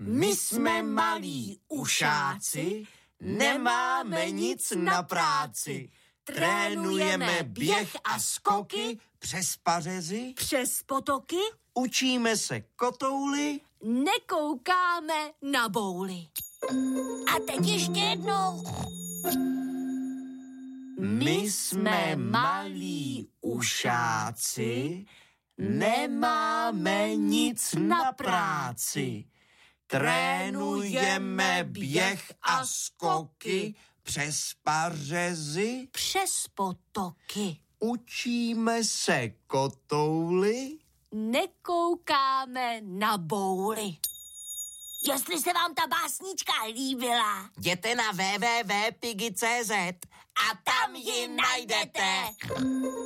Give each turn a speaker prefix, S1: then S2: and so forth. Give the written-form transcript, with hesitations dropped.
S1: My jsme malí ušáci, nemáme nic na práci. Trénujeme běh a skoky přes pařezy,
S2: přes potoky,
S1: učíme se kotouly,
S2: nekoukáme na bouly.
S3: A teď ještě jednou.
S1: My jsme malí ušáci, nemáme nic na práci. Trénujeme běh a skoky přes pařezy,
S2: přes potoky,
S1: učíme se kotouly,
S2: nekoukáme na bouly.
S3: Jestli se vám ta básnička líbila,
S1: jděte na www.pigi.cz
S3: a tam ji najdete.